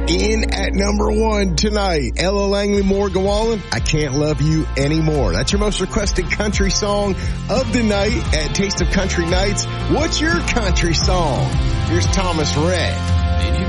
In at number 1 tonight, Ella Langley Morgan-Wallen, I Can't Love You Anymore. That's your most requested country song of the night at Taste of Country Nights. What's your country song? Here's Thomas Rhett. Did you